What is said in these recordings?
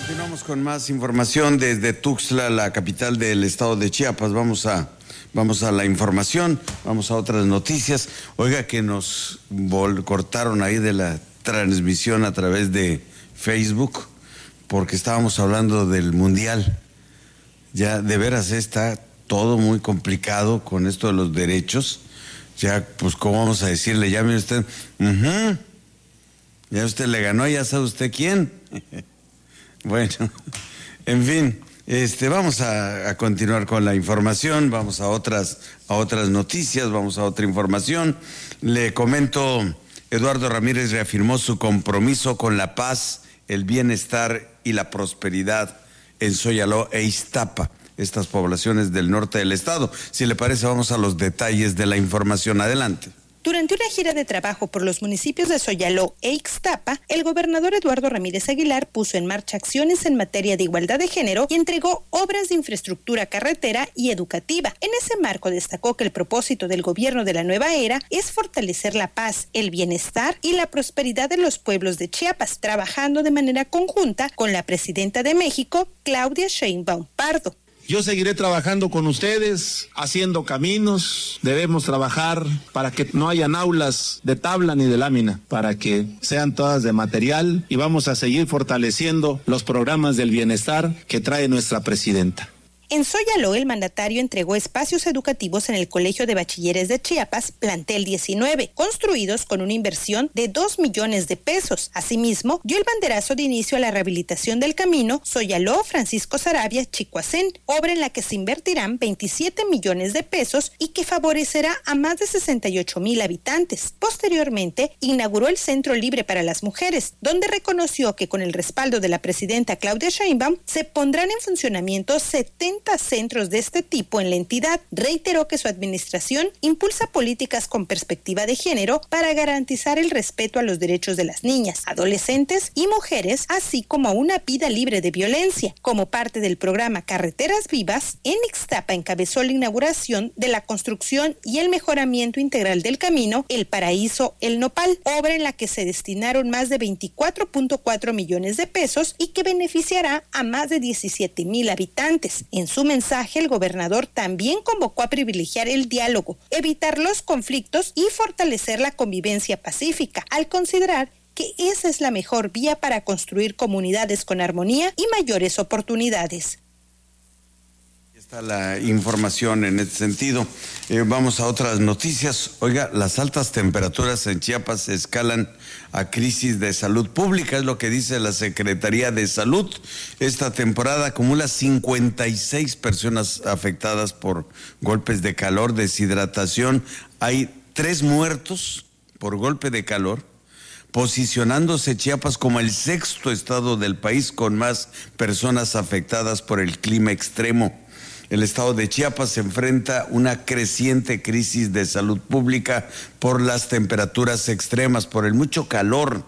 Continuamos con más información desde Tuxtla, la capital del estado de Chiapas. Vamos a la información, vamos a otras noticias. Oiga, que nos cortaron ahí de la transmisión a través de Facebook porque estábamos hablando del Mundial. Ya de veras está todo muy complicado con esto de los derechos. Ya, pues, ¿cómo vamos a decirle? Ya mire usted, ya usted le ganó, ya sabe usted quién. Bueno, en fin, vamos a continuar con la información, vamos a otras noticias, vamos a otra información. Le comento, Eduardo Ramírez reafirmó su compromiso con la paz, el bienestar y la prosperidad en Soyaló e Ixtapa, estas poblaciones del norte del estado. Si le parece, vamos a los detalles de la información. Adelante. Durante una gira de trabajo por los municipios de Soyaló e Ixtapa, el gobernador Eduardo Ramírez Aguilar puso en marcha acciones en materia de igualdad de género y entregó obras de infraestructura carretera y educativa. En ese marco destacó que el propósito del gobierno de la nueva era es fortalecer la paz, el bienestar y la prosperidad de los pueblos de Chiapas, trabajando de manera conjunta con la presidenta de México, Claudia Sheinbaum Pardo. Yo seguiré trabajando con ustedes, haciendo caminos. Debemos trabajar para que no hayan aulas de tabla ni de lámina, para que sean todas de material, y vamos a seguir fortaleciendo los programas del bienestar que trae nuestra presidenta. En Soyaló, el mandatario entregó espacios educativos en el Colegio de Bachilleres de Chiapas, Plantel 19, construidos con una inversión de 2 millones de pesos. Asimismo, dio el banderazo de inicio a la rehabilitación del camino Soyaló Francisco Sarabia Chicoacén, obra en la que se invertirán 27 millones de pesos y que favorecerá a más de 68,000 habitantes. Posteriormente, inauguró el Centro Libre para las Mujeres, donde reconoció que con el respaldo de la presidenta Claudia Sheinbaum se pondrán en funcionamiento 70 centros de este tipo en la entidad. Reiteró que su administración impulsa políticas con perspectiva de género para garantizar el respeto a los derechos de las niñas, adolescentes y mujeres, así como a una vida libre de violencia. Como parte del programa Carreteras Vivas, en Ixtapa encabezó la inauguración de la construcción y el mejoramiento integral del camino El Paraíso El Nopal, obra en la que se destinaron más de 24.4 millones de pesos y que beneficiará a más de 17,000 habitantes. En su mensaje, el gobernador también convocó a privilegiar el diálogo, evitar los conflictos y fortalecer la convivencia pacífica, al considerar que esa es la mejor vía para construir comunidades con armonía y mayores oportunidades. La información en este sentido. Vamos a otras noticias. Oiga, las altas temperaturas en Chiapas escalan a crisis de salud pública, es lo que dice la Secretaría de Salud. Esta temporada acumula 56 personas afectadas por golpes de calor, deshidratación. Hay 3 muertos por golpe de calor, posicionándose Chiapas como el 6º estado del país con más personas afectadas por el clima extremo. El estado de Chiapas se enfrenta una creciente crisis de salud pública por las temperaturas extremas, por el mucho calor.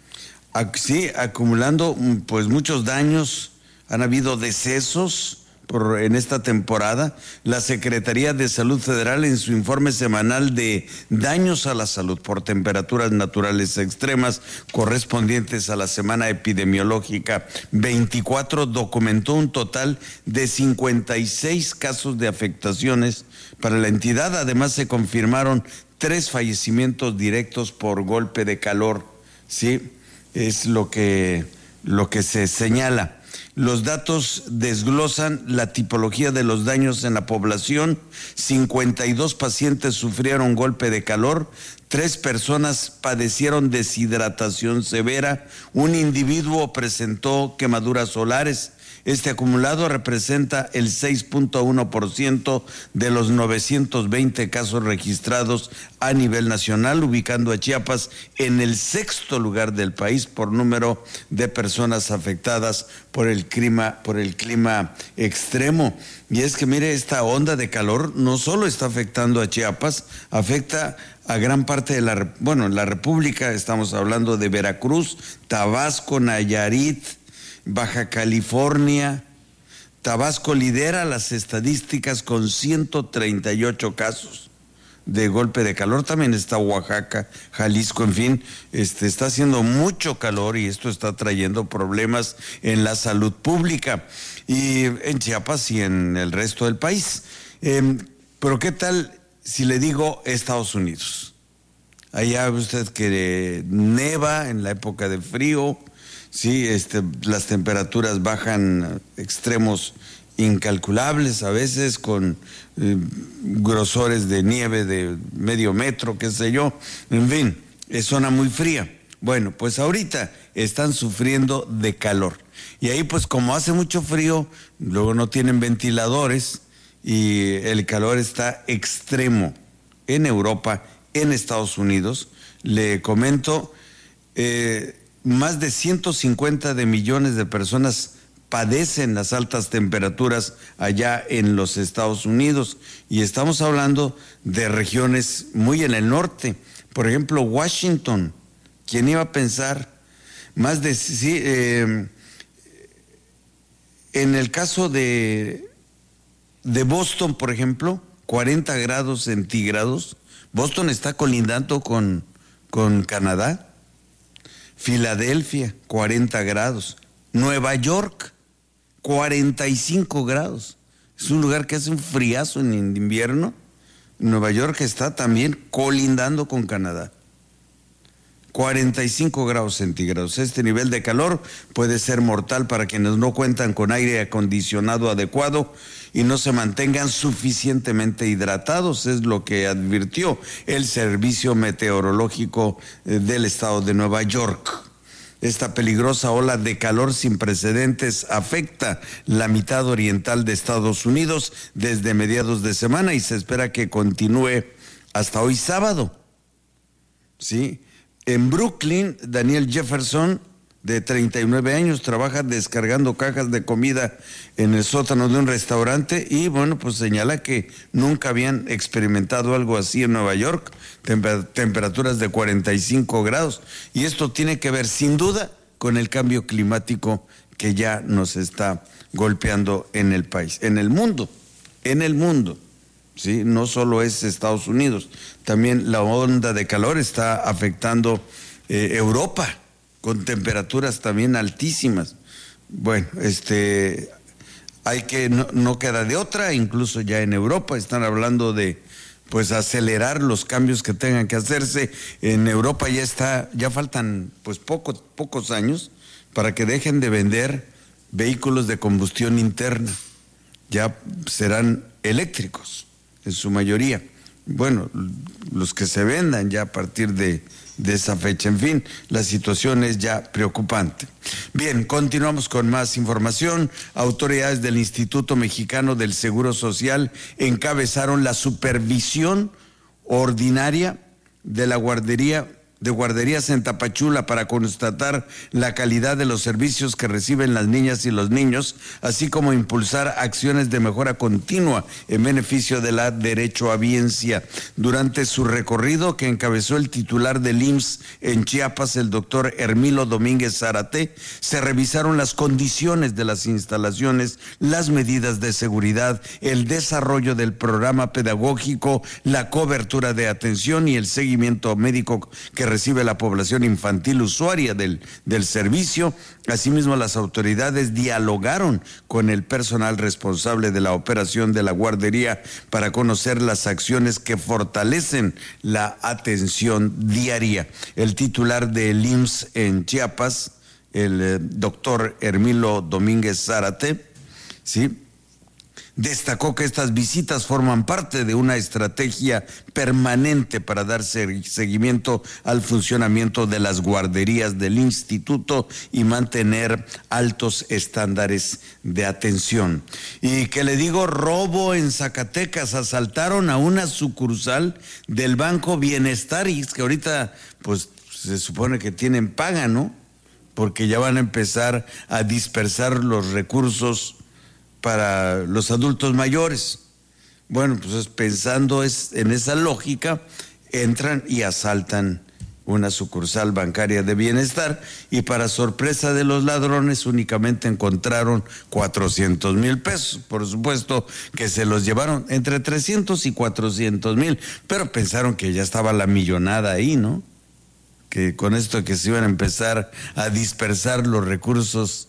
Sí, acumulando pues muchos daños. Han habido decesos en esta temporada. La Secretaría de Salud Federal, en su informe semanal de daños a la salud por temperaturas naturales extremas correspondientes a la semana epidemiológica 24, documentó un total de 56 casos de afectaciones para la entidad. Además, se confirmaron 3 fallecimientos directos por golpe de calor. Sí, es lo que se señala. Los datos desglosan la tipología de los daños en la población. 52 pacientes sufrieron golpe de calor, 3 personas padecieron deshidratación severa, un individuo presentó quemaduras solares. Este acumulado representa el 6.1% de los 920 casos registrados a nivel nacional, ubicando a Chiapas en el 6º lugar del país por número de personas afectadas por el clima extremo. Y es que mire, esta onda de calor no solo está afectando a Chiapas, afecta a gran parte de la República. Estamos hablando de Veracruz, Tabasco, Nayarit, Baja California. Tabasco lidera las estadísticas con 138 casos. de golpe de calor. También está Oaxaca, Jalisco, en fin, está haciendo mucho calor y esto está trayendo problemas en la salud pública y en Chiapas y en el resto del país. Pero ¿qué tal si le digo Estados Unidos? Allá usted que neva en la época de frío, sí, las temperaturas bajan a extremos incalculables a veces, con grosores de nieve de medio metro, qué sé yo, en fin, es zona muy fría. Bueno, pues ahorita están sufriendo de calor y ahí pues como hace mucho frío, luego no tienen ventiladores y el calor está extremo en Europa, en Estados Unidos. Le comento, más de 150 millones de personas padecen las altas temperaturas allá en los Estados Unidos y estamos hablando de regiones muy en el norte. Por ejemplo, Washington, ¿quién iba a pensar? Más de, sí, en el caso de Boston, por ejemplo, 40 grados centígrados. Boston está colindando con Canadá. Filadelfia, 40 grados. Nueva York, 45 grados. Es un lugar que hace un friazo en invierno. Nueva York está también colindando con Canadá. 45 grados centígrados. Este nivel de calor puede ser mortal para quienes no cuentan con aire acondicionado adecuado y no se mantengan suficientemente hidratados, es lo que advirtió el Servicio Meteorológico del estado de Nueva York. Esta peligrosa ola de calor sin precedentes afecta la mitad oriental de Estados Unidos desde mediados de semana y se espera que continúe hasta hoy sábado. ¿Sí? En Brooklyn, Daniel Jefferson, de 39 años, trabaja descargando cajas de comida en el sótano de un restaurante y, bueno, pues señala que nunca habían experimentado algo así en Nueva York, temperaturas de 45 grados. Y esto tiene que ver, sin duda, con el cambio climático que ya nos está golpeando en el país, en el mundo. ¿Sí? No solo es Estados Unidos, también la onda de calor está afectando Europa, con temperaturas también altísimas. Bueno, hay que, no queda de otra, incluso ya en Europa están hablando de pues acelerar los cambios que tengan que hacerse. En Europa ya faltan pues pocos años para que dejen de vender vehículos de combustión interna, ya serán eléctricos en su mayoría. Bueno, los que se vendan ya a partir de esa fecha. En fin, la situación es ya preocupante. Bien, continuamos con más información. Autoridades del Instituto Mexicano del Seguro Social encabezaron la supervisión ordinaria de la guarderías en Tapachula para constatar la calidad de los servicios que reciben las niñas y los niños, así como impulsar acciones de mejora continua en beneficio de la derechohabiencia. Durante su recorrido que encabezó el titular del IMSS en Chiapas, el doctor Hermilo Domínguez Zárate, se revisaron las condiciones de las instalaciones, las medidas de seguridad, el desarrollo del programa pedagógico, la cobertura de atención y el seguimiento médico que recibe la población infantil usuaria del servicio. Asimismo, las autoridades dialogaron con el personal responsable de la operación de la guardería para conocer las acciones que fortalecen la atención diaria. El titular del IMSS en Chiapas, el doctor Hermilo Domínguez Zárate, ¿sí?, destacó que estas visitas forman parte de una estrategia permanente para dar seguimiento al funcionamiento de las guarderías del instituto y mantener altos estándares de atención. Y que le digo, robo en Zacatecas, asaltaron a una sucursal del Banco Bienestar y es que ahorita pues se supone que tienen paga, ¿no? Porque ya van a empezar a dispersar los recursos para los adultos mayores. Bueno, pues pensando en esa lógica, entran y asaltan una sucursal bancaria de Bienestar, y para sorpresa de los ladrones únicamente encontraron 400,000 pesos. Por supuesto que se los llevaron entre 300 y 400,000, pero pensaron que ya estaba la millonada ahí, ¿no? Que con esto que se iban a empezar a dispersar los recursos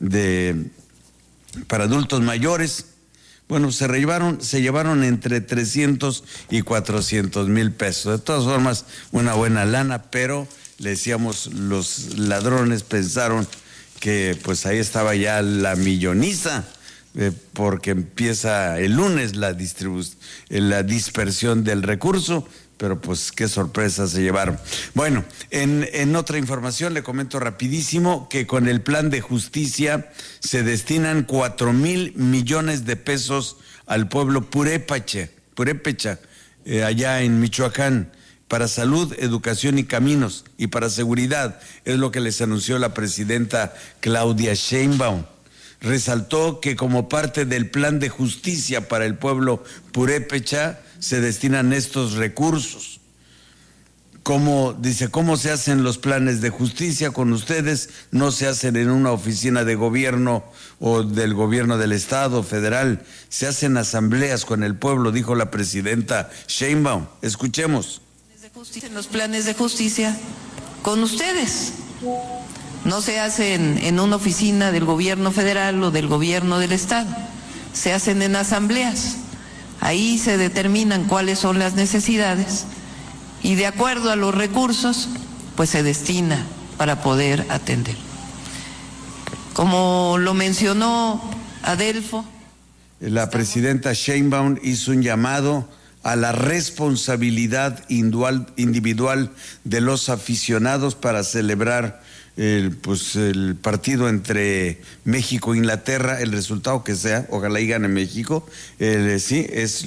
para adultos mayores. Bueno, se llevaron entre 300 y 400,000 pesos. De todas formas, una buena lana, pero le decíamos, los ladrones pensaron que pues ahí estaba ya la milloniza, porque empieza el lunes la dispersión del recurso. Pero pues qué sorpresa se llevaron. Bueno, en otra información le comento rapidísimo que con el plan de justicia se destinan 4,000 millones de pesos al pueblo purépecha, allá en Michoacán, para salud, educación y caminos, y para seguridad. Es lo que les anunció la presidenta Claudia Sheinbaum. Resaltó que como parte del plan de justicia para el pueblo purépecha se destinan estos recursos. ¿Cómo se hacen los planes de justicia con ustedes? No se hacen en una oficina de gobierno o del gobierno del estado federal, se hacen asambleas con el pueblo, dijo la presidenta Sheinbaum. Escuchemos. Los planes de justicia con ustedes. No se hacen en una oficina del gobierno federal o del gobierno del estado, se hacen en asambleas. Ahí se determinan cuáles son las necesidades y de acuerdo a los recursos, pues se destina para poder atender. Como lo mencionó Adelfo. La presidenta Sheinbaum hizo un llamado a la responsabilidad individual de los aficionados para celebrar el partido entre México e Inglaterra, el resultado que sea, ojalá y gane México, sí, es